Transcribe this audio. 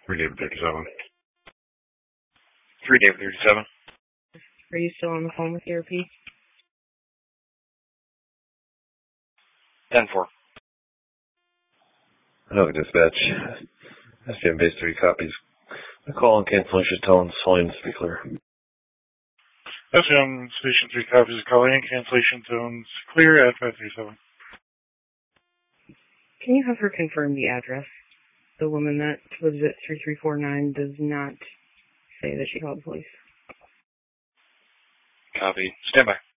David 37. 3 David 37. Are you still on the phone with ERP? 10-4. Hello, dispatch. SPM base 3 copies. The call and cancellation tones, volumes to be clear. SPM Station 3 copies of calling and cancellation tones clear at 537. Can you have her confirm the address? The woman that lives at 3349 does not say that she called the police. Copy. Stand by.